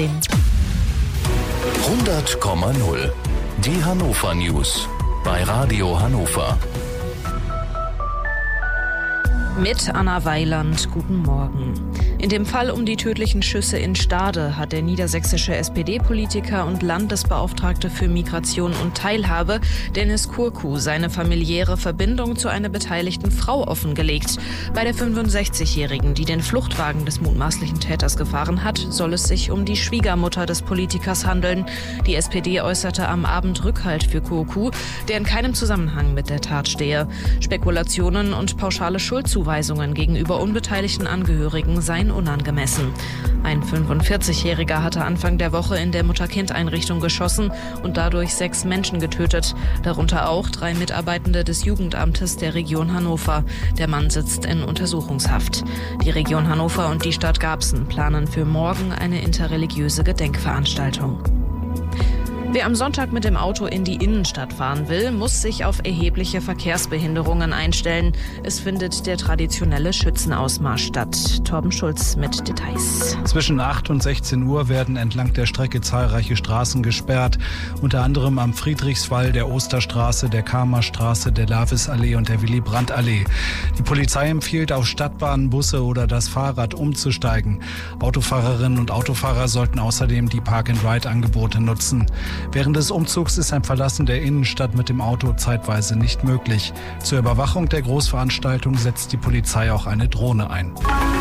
100,0. Die Hannover News bei Radio Hannover. Mit Anna Weiland, guten Morgen. In dem Fall um die tödlichen Schüsse in Stade hat der niedersächsische SPD-Politiker und Landesbeauftragte für Migration und Teilhabe Dennis Kurku seine familiäre Verbindung zu einer beteiligten Frau offengelegt. Bei der 65-Jährigen, die den Fluchtwagen des mutmaßlichen Täters gefahren hat, soll es sich um die Schwiegermutter des Politikers handeln. Die SPD äußerte am Abend Rückhalt für Kurku, der in keinem Zusammenhang mit der Tat stehe. Spekulationen und pauschale Schuldzuweisungen gegenüber unbeteiligten Angehörigen seien unangemessen. Ein 45-Jähriger hatte Anfang der Woche in der Mutter-Kind-Einrichtung geschossen und dadurch 6 Menschen getötet, darunter auch 3 Mitarbeitende des Jugendamtes der Region Hannover. Der Mann sitzt in Untersuchungshaft. Die Region Hannover und die Stadt Garbsen planen für morgen eine interreligiöse Gedenkveranstaltung. Wer am Sonntag mit dem Auto in die Innenstadt fahren will, muss sich auf erhebliche Verkehrsbehinderungen einstellen. Es findet der traditionelle Schützenausmarsch statt. Torben Schulz mit Details. Zwischen 8 und 16 Uhr werden entlang der Strecke zahlreiche Straßen gesperrt. Unter anderem am Friedrichswall, der Osterstraße, der Karmerstraße, der Lavisallee und der Willy-Brandt-Allee. Die Polizei empfiehlt, auf Stadtbahnen, Busse oder das Fahrrad umzusteigen. Autofahrerinnen und Autofahrer sollten außerdem die Park-and-Ride-Angebote nutzen. Während des Umzugs ist ein Verlassen der Innenstadt mit dem Auto zeitweise nicht möglich. Zur Überwachung der Großveranstaltung setzt die Polizei auch eine Drohne ein.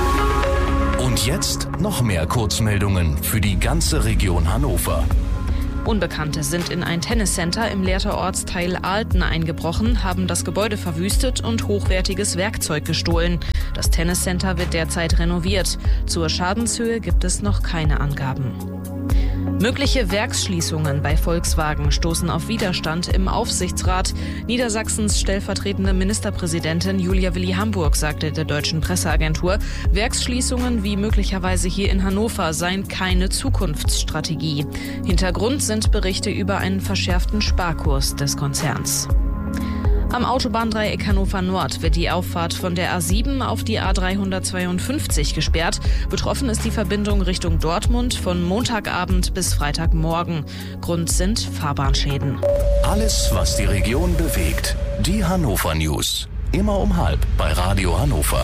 Und jetzt noch mehr Kurzmeldungen für die ganze Region Hannover. Unbekannte sind in ein Tenniscenter im Lehrter Ortsteil Aalten eingebrochen, haben das Gebäude verwüstet und hochwertiges Werkzeug gestohlen. Das Tenniscenter wird derzeit renoviert. Zur Schadenshöhe gibt es noch keine Angaben. Mögliche Werksschließungen bei Volkswagen stoßen auf Widerstand im Aufsichtsrat. Niedersachsens stellvertretende Ministerpräsidentin Julia Willi-Hamburg sagte der deutschen Presseagentur, Werksschließungen wie möglicherweise hier in Hannover seien keine Zukunftsstrategie. Hintergrund sind Berichte über einen verschärften Sparkurs des Konzerns. Am Autobahndreieck Hannover Nord wird die Auffahrt von der A7 auf die A352 gesperrt. Betroffen ist die Verbindung Richtung Dortmund von Montagabend bis Freitagmorgen. Grund sind Fahrbahnschäden. Alles, was die Region bewegt. Die Hannover News. Immer um 12:30 bei Radio Hannover.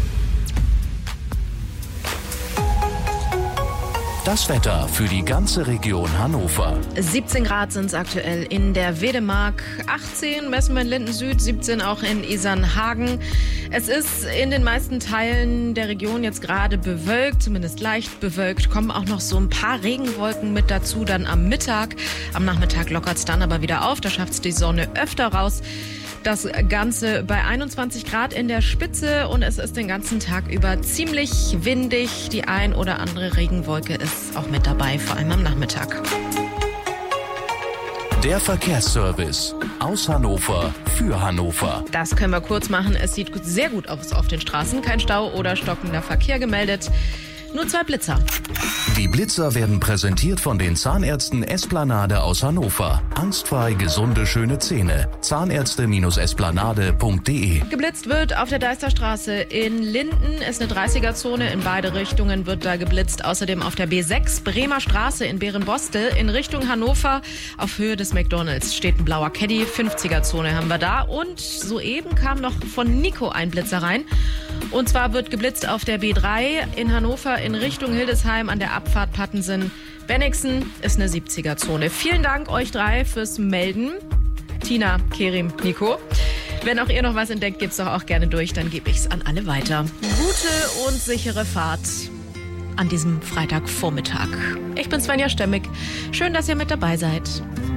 Das Wetter für die ganze Region Hannover. 17 Grad sind es aktuell in der Wedemark, 18 messen wir in Linden Süd, 17 auch in Isernhagen. Es ist in den meisten Teilen der Region jetzt gerade bewölkt, zumindest leicht bewölkt. Kommen auch noch so ein paar Regenwolken mit dazu, dann am Mittag. Am Nachmittag lockert es dann aber wieder auf, da schafft es die Sonne öfter raus. Das Ganze bei 21 Grad in der Spitze und es ist den ganzen Tag über ziemlich windig. Die ein oder andere Regenwolke ist auch mit dabei, vor allem am Nachmittag. Der Verkehrsservice aus Hannover für Hannover. Das können wir kurz machen. Es sieht sehr gut aus auf den Straßen. Kein Stau oder stockender Verkehr gemeldet. Nur 2 Blitzer. Die Blitzer werden präsentiert von den Zahnärzten Esplanade aus Hannover. Angstfrei, gesunde, schöne Zähne. Zahnärzte-esplanade.de. Geblitzt wird auf der Deisterstraße in Linden. Ist eine 30er-Zone. In beide Richtungen wird da geblitzt. Außerdem auf der B6 Bremer Straße in Berenbostel in Richtung Hannover. Auf Höhe des McDonalds steht ein blauer Caddy. 50er-Zone haben wir da. Und soeben kam noch von Nico ein Blitzer rein. Und zwar wird geblitzt auf der B3 in Hannover in Richtung Hildesheim an der Abfahrt Pattensen-Bennigsen. Ist eine 70er-Zone. Vielen Dank euch 3 fürs Melden. Tina, Kerim, Nico. Wenn auch ihr noch was entdeckt, gebt's doch auch gerne durch. Dann gebe ich's an alle weiter. Gute und sichere Fahrt an diesem Freitagvormittag. Ich bin Svenja Stemmig. Schön, dass ihr mit dabei seid.